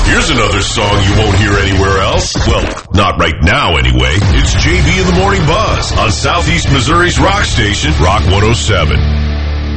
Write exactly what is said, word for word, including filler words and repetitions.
Here's another song you won't hear anywhere else. Well, not right now anyway. It's J B in the Morning Buzz on Southeast Missouri's rock station, Rock one oh seven.